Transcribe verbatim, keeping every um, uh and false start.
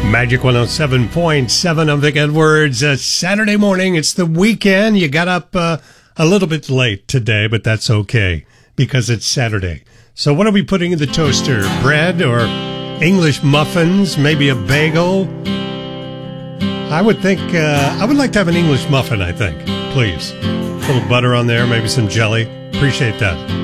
Magic one oh seven point seven. I'm Vic Edwards. Uh, Saturday morning, it's the weekend. You got up uh, a little bit late today, but that's okay because it's Saturday. So what are we putting in the toaster? Bread or English muffins? Maybe a bagel? I would think, uh, I would like to have an English muffin, I think. Please. A little butter on there, maybe some jelly. Appreciate that.